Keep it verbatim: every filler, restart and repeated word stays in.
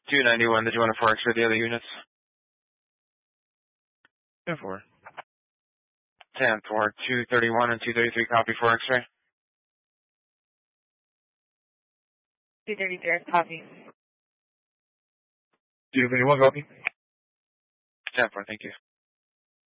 two ninety-one, did you want to four X-ray the other units? ten four. ten four, two thirty-one and two thirty-three, copy four X-ray. two thirty-three, copy. two thirty-one, copy. ten four, thank you.